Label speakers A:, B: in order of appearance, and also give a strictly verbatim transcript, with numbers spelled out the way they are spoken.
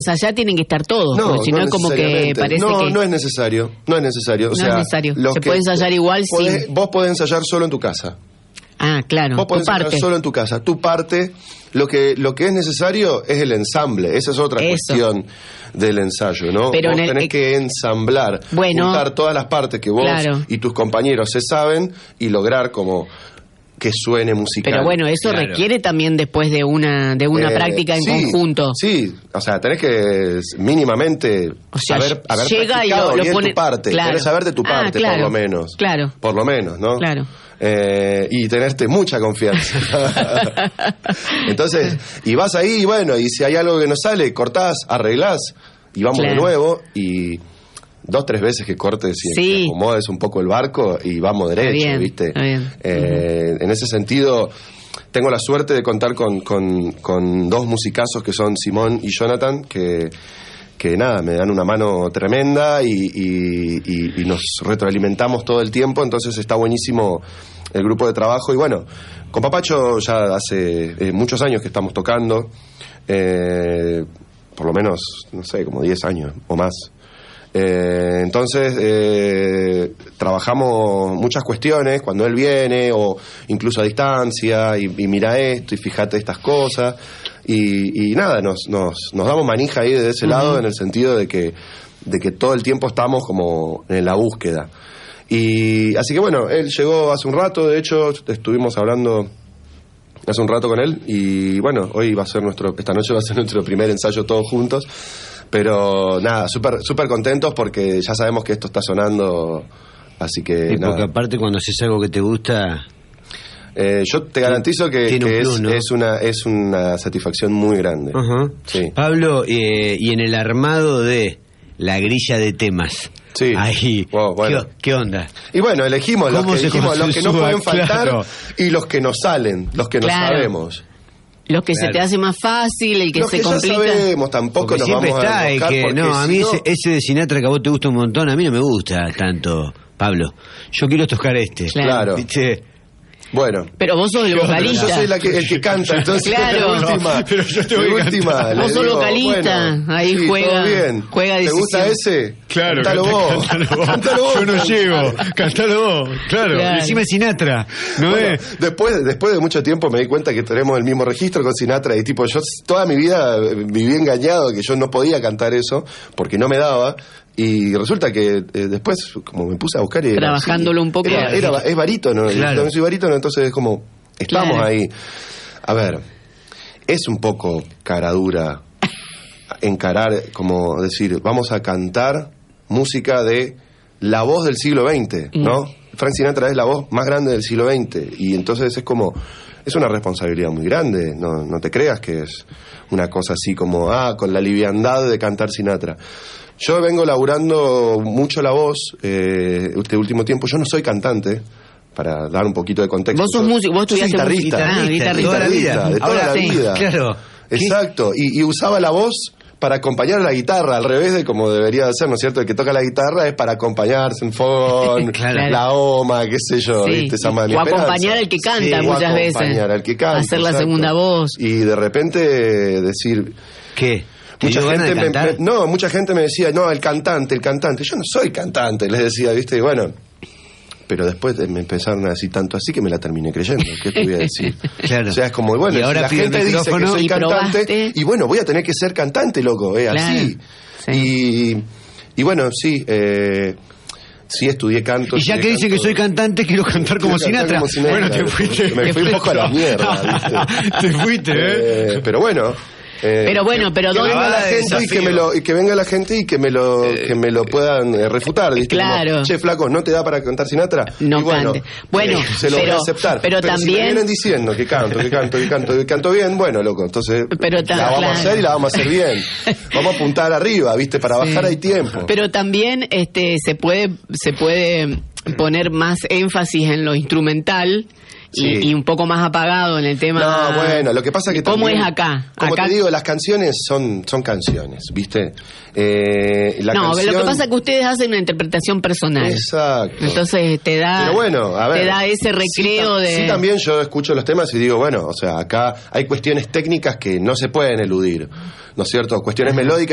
A: ensayar tienen que estar todos,
B: no,
A: porque si no,
B: no
A: es como que parece
B: no,
A: que...
B: No, no es necesario, no es necesario. O
A: no
B: sea,
A: es necesario,
B: los
A: se
B: que
A: puede ensayar igual
B: podés,
A: sin...
B: Vos podés ensayar solo en tu casa.
A: Ah, claro,
B: Vos podés
A: tu
B: ensayar
A: parte.
B: solo en tu casa. Tu parte, lo que, lo que es necesario es el ensamble. Esa es otra
A: Eso.
B: cuestión del ensayo, ¿no?
A: Pero
B: vos
A: en el-
B: tenés que ensamblar,
A: Bueno,
B: juntar todas las partes que vos
A: claro.
B: y tus compañeros se saben y lograr como que suene musical.
A: Pero bueno, eso
C: Claro.
A: requiere también después de una de una
B: Eh,
A: práctica en
B: sí,
A: conjunto.
B: Sí, o sea, tenés que mínimamente
A: O sea,
B: haber, haber
A: llega y
B: practicado
A: lo- lo
B: bien
A: pone-
B: tu parte.
A: claro.
B: Tenés que saber de tu
A: Ah,
B: parte,
A: claro,
B: por lo menos.
A: claro.
B: Por lo menos, ¿no?
A: Claro.
B: Eh, y tenerte mucha confianza. Entonces, y vas ahí, y bueno, y si hay algo que no sale, cortás, arreglás, y vamos
A: Claro.
B: de nuevo, y dos, tres veces que cortes y
A: Sí.
B: que acomodes un poco el barco, y vamos derecho,
A: bien,
B: ¿viste?
A: está bien.
B: Eh, En ese sentido, tengo la suerte de contar con, con, con dos musicazos que son Simón y Jonathan, que, que nada, me dan una mano tremenda y, y, y, y nos retroalimentamos todo el tiempo, entonces está buenísimo el grupo de trabajo. Y bueno, con Papacho ya hace eh, muchos años que estamos tocando, eh, por lo menos, no sé, como diez años o más. Eh, entonces eh, trabajamos muchas cuestiones cuando él viene o incluso a distancia y, y mira esto y fíjate estas cosas y, y nada, nos, nos, nos damos manija ahí de ese uh-huh. lado en el sentido de que, de que todo el tiempo estamos como en la búsqueda. Y así que bueno, él llegó hace un rato, de hecho estuvimos hablando hace un rato con él y bueno, hoy va a ser nuestro, esta noche va a ser nuestro primer ensayo todos juntos. Pero nada, súper súper contentos porque ya sabemos que esto está sonando, así que
C: y
B: nada.
C: porque aparte cuando haces algo que te gusta...
B: Eh, yo te garantizo que,
C: Tiene un
B: que
C: plus,
B: es,
C: ¿no?
B: es, una, es una satisfacción muy grande.
C: Uh-huh.
B: Sí.
C: Pablo, eh, y en el armado de la grilla de temas...
B: Sí.
C: Ahí,
B: Wow, bueno.
C: ¿qué, ¿qué onda?
B: Y bueno, elegimos los
C: ¿Cómo
B: que,
C: se
B: elegimos, los que no
C: consensúa?
B: pueden faltar
C: Claro.
B: y los que nos salen, los que no
A: Claro.
B: sabemos.
A: Los que
C: Claro.
A: se te hace más fácil, el que
B: los
A: se
B: que
A: complica.
B: ya sabemos, tampoco
C: Porque
B: nos
C: siempre
B: vamos
C: está
B: a
C: el
B: enojar
C: que...
B: porque
C: No, a
B: si
C: mí
B: no-
C: ese, ese de Sinatra que a vos te gusta un montón, a mí no me gusta tanto, Pablo. Yo quiero tocar este.
B: Claro.
C: ¿Viste?
B: Bueno.
A: Pero vos sos el
B: Yo
A: vocalista.
B: soy la que, el que canta, entonces
A: Claro.
B: de última,
C: Pero yo te
B: de
C: voy a
B: última,
C: cantar.
B: le
A: Vos sos
B: digo,
A: vocalista,
B: bueno,
A: ahí
B: sí,
A: juega-
B: todo bien.
A: juega
B: ¿Te gusta
A: decisión.
B: ese?
C: Claro,
B: Cántalo
C: canta-
B: vos.
C: cántalo vos.
B: Cántalo vos.
C: Yo no llego, cantalo vos, claro.
A: Claro.
C: Y encima es Sinatra, ¿no
B: Bueno,
C: es?
B: después, después de mucho tiempo me di cuenta que tenemos el mismo registro con Sinatra y tipo yo toda mi vida viví engañado que yo no podía cantar eso porque no me daba y resulta que eh, después como me puse a buscar y era,
A: Trabajándolo
B: sí,
A: un poco.
B: era, era- es barítono, y
C: Claro.
B: yo no soy barítono, entonces es como estamos
A: Claro.
B: ahí. A ver, es un poco cara dura encarar, como decir, vamos a cantar música de la voz del siglo veinte, ¿no? Mm. Frank Sinatra es la voz más grande del siglo veinte y entonces es como, es una responsabilidad muy grande, no, no te creas que es una cosa así como, ah, con la liviandad de cantar Sinatra. Yo vengo laburando mucho la voz eh, este último tiempo, yo no soy cantante, para dar un poquito de contexto.
A: Vos sos músico, vos
B: Yo soy
A: estudiaste
B: guitarrista,
A: música. Ah,
C: guitarrista,
A: guitarrista.
C: toda la vida.
B: de toda
C: Ahora
B: la
C: sí,
B: vida.
C: claro.
B: Exacto, y, y usaba la voz para acompañar a la guitarra, al revés de como debería de ser, ¿no es cierto? El que toca la guitarra es para acompañarse en fon,
C: Claro.
B: la oma, qué sé yo,
A: Sí.
B: ¿viste? Esa
A: O
B: María Esperanza.
A: acompañar al que canta
B: Sí,
A: muchas
B: o
A: veces.
B: acompañar al que canta,
A: Hacer la
B: exacto.
A: segunda voz.
B: Y de repente decir...
C: ¿Qué? ¿Te
B: Mucha
C: dio ganas
B: gente
C: de
B: me,
C: cantar?
B: me- no, mucha gente me decía, no, el cantante, el cantante. Yo no soy cantante, les decía, ¿viste? Y bueno, pero después me empezaron a decir tanto así que me la terminé creyendo. ¿Qué te voy a decir?
C: Claro.
B: O sea, es como, bueno,
C: Y
B: si
C: ahora
B: la
C: pide el
B: gente dice que
C: micrófono
B: soy
A: y
B: cantante,
A: probaste.
B: y bueno, voy a tener que ser cantante, loco, es
A: Claro.
B: así.
A: Sí.
B: Y, y bueno, sí, eh, sí estudié canto.
C: Y ya
B: estudié
C: que dice
B: canto.
C: que soy cantante, quiero cantar como
B: Quiero cantar
C: Sinatra.
B: como Sinatra.
C: Bueno, te fuiste.
B: Me fui un poco a la mierda, ¿viste?
C: Te fuiste, ¿eh?
B: Eh, pero bueno. eh,
A: Pero bueno, pero
B: que
A: ¿dónde
B: venga la
C: va de
B: gente y que
C: desafío?
B: me lo y que venga la gente y que me lo que me lo puedan eh, refutar, ¿viste?
A: Claro.
B: Como, che, flaco, ¿no te da para cantar Sinatra?
A: No
B: y bueno,
A: cante. Bueno,
B: eh, se lo voy
A: pero-
B: a aceptar.
A: pero
B: si me
A: también-
B: vienen diciendo que canto, que canto, que canto, que canto bien, bueno, loco, entonces
A: Pero ta-
B: la vamos
A: claro.
B: a hacer y la vamos a hacer bien. Vamos a apuntar arriba, ¿viste? Para
A: Sí.
B: bajar hay tiempo.
A: Pero también este se puede se puede poner más énfasis en lo instrumental y,
B: Sí.
A: y un poco más apagado en el tema.
B: No, bueno, lo que pasa es que
A: ¿Cómo
B: también-
A: es acá?
B: Como
A: Acá-
B: te digo, las canciones son son canciones, ¿viste? Eh, la
A: no,
B: canción...
A: lo que pasa es que ustedes hacen una interpretación personal.
B: Exacto.
A: Entonces te da
B: Pero bueno, a ver,
A: te da ese recreo
B: sí,
A: de
B: sí, también yo escucho los temas y digo, bueno, o sea, acá hay cuestiones técnicas que no se pueden eludir, ¿no es cierto? Cuestiones melódicas